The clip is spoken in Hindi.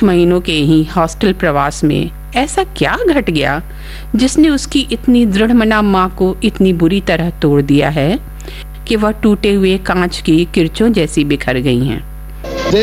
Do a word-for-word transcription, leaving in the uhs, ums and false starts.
महीनों के ही हॉस्टल प्रवास में ऐसा क्या घट गया जिसने उसकी इतनी दृढ़मना माँ को इतनी बुरी तरह तोड़ दिया है कि वह टूटे हुए कांच की किरचों जैसी बिखर गई हैं।